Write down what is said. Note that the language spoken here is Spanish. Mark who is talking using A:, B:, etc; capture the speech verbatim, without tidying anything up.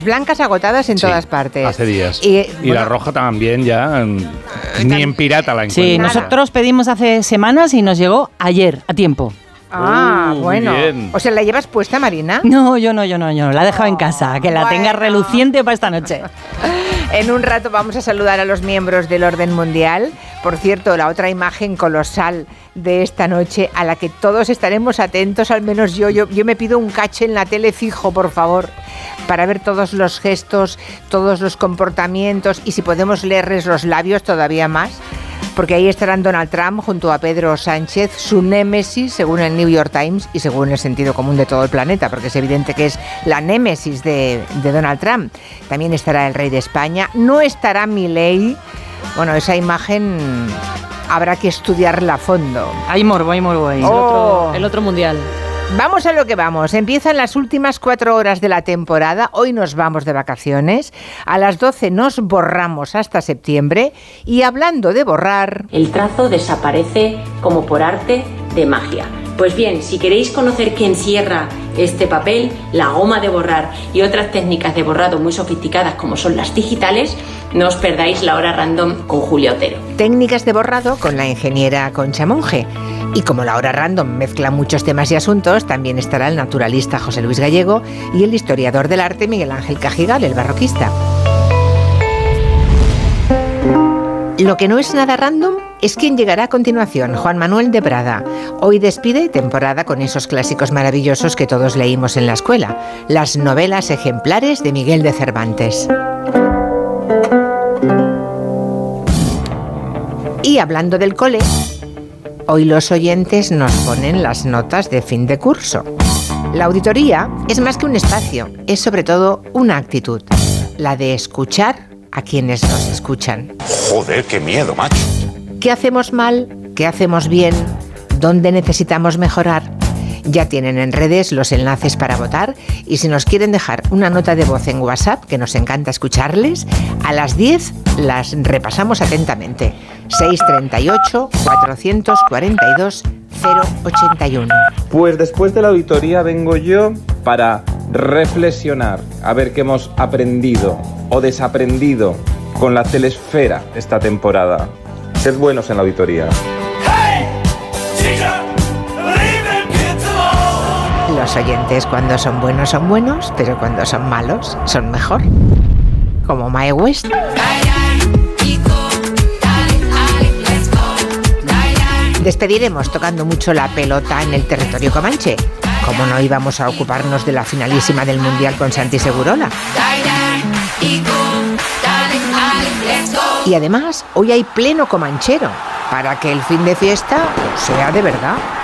A: Blancas agotadas en
B: Sí,
A: todas partes.
B: hace días.
A: Y,
B: Y
A: bueno,
B: la roja también ya, ni en pirata la encuentro.
C: Sí, nosotros pedimos hace semanas y nos llegó ayer, a tiempo.
A: Ah,
B: Uh, muy
A: bueno.
B: bien.
A: O sea, ¿la llevas puesta, Marina?
C: No, yo no, yo no, yo no. La he dejado en casa, que la tenga
A: Bueno.
C: reluciente para esta noche.
A: En un rato vamos a saludar a los miembros del orden mundial. Por cierto, la otra imagen colosal de esta noche a la que todos estaremos atentos, al menos yo, yo, yo me pido un caché en la tele fijo, por favor, para ver todos los gestos, todos los comportamientos y si podemos leerles los labios todavía más. Porque ahí estarán Donald Trump junto a Pedro Sánchez, su némesis, según el New York Times y según el sentido común de todo el planeta, porque es evidente que es la némesis de, de Donald Trump. También estará el rey de España, no estará Milei. Bueno, esa imagen habrá que estudiarla a fondo.
C: Hay morbo, hay morbo ahí.
A: Oh.
D: El otro, el otro mundial.
A: Vamos a lo que vamos. Empiezan las últimas cuatro horas de la temporada. Hoy nos vamos de vacaciones. A las doce nos borramos hasta septiembre. Y hablando de borrar...
E: El trazo desaparece como por arte de magia. Pues bien, si queréis conocer qué encierra este papel, la goma de borrar y otras técnicas de borrado muy sofisticadas como son las digitales, no os perdáis la hora random con Julia Otero.
A: Técnicas de borrado con la ingeniera Concha Monge. Y como la hora random mezcla muchos temas y asuntos, también estará el naturalista José Luis Gallego y el historiador del arte Miguel Ángel Cajigal, el barroquista. Lo que no es nada random es quien llegará a continuación, Juan Manuel de Prada. Hoy despide temporada con esos clásicos maravillosos que todos leímos en la escuela, las novelas ejemplares de Miguel de Cervantes. Y hablando del cole, hoy los oyentes nos ponen las notas de fin de curso. La auditoría es más que un espacio, es sobre todo una actitud, la de escuchar a quienes nos escuchan.
F: Joder, qué miedo, macho.
A: ¿Qué hacemos mal? ¿Qué hacemos bien? ¿Dónde necesitamos mejorar? Ya tienen en redes los enlaces para votar y si nos quieren dejar una nota de voz en WhatsApp, que nos encanta escucharles, a las diez las repasamos atentamente. seis treinta y ocho, cuatrocientos cuarenta y dos, cero ochenta y uno.
G: Pues después de la auditoría vengo yo para reflexionar, a ver qué hemos aprendido o desaprendido con la telesfera esta temporada. Sed buenos en la auditoría.
A: Los oyentes cuando son buenos son buenos, pero cuando son malos son mejor. Como Mae West. Despediremos tocando mucho la pelota en el territorio comanche. Como no íbamos a ocuparnos de la finalísima del Mundial con Santi Segurola. Y además, hoy hay pleno comanchero, para que el fin de fiesta sea de verdad.